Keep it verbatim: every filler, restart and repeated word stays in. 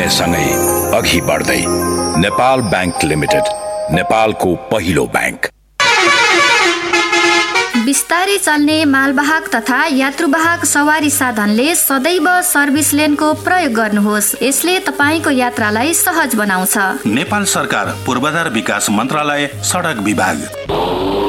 समयसँगै अघि बढ्दै नेपाल बैंक लिमिटेड, नेपालको पहिलो बैंक। बिस्तारै चल्ने मालवाहक तथा यात्रुवाहक सवारी साधनले सदैव सर्भिस लेनको प्रयोग गर्नुहोस्। यसले तपाईँको यात्रालाई सहज बनाउँछ। नेपाल सरकार पूर्वाधार विकास मन्त्रालय, सडक विभाग।